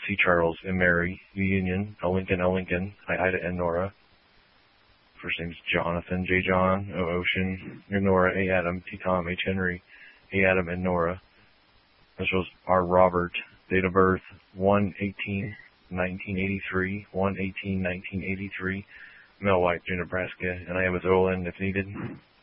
C. Charles, M. Mary, U. Union, L. Lincoln, L. Lincoln, I. Ida, N. Nora. First name's Jonathan, J. John, O. Ocean, N. Nora, A. Adam, T. Tom, H. Henry, A. Adam, N. Nora. This was R. Robert. Date of birth, 1/18/1983, 1/18/1983. Male, white, Nebraska, and I am with Olin if needed.